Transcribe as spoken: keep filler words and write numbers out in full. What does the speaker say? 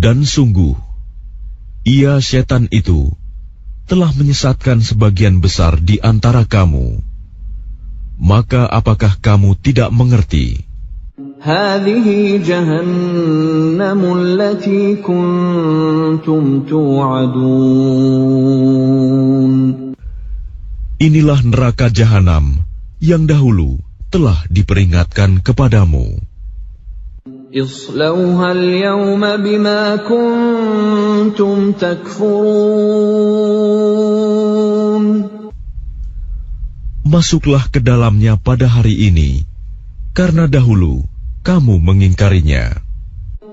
Dan sungguh, ia setan itu telah menyesatkan sebagian besar di antara kamu. Maka apakah kamu tidak mengerti? Hadihi jahannamul lati kuntum tu'adun. Inilah neraka jahanam yang dahulu telah diperingatkan kepadamu. Islauha al-yawma bima kuntum takfurun. Masuklah ke dalamnya pada hari ini, karena dahulu kamu mengingkarinya.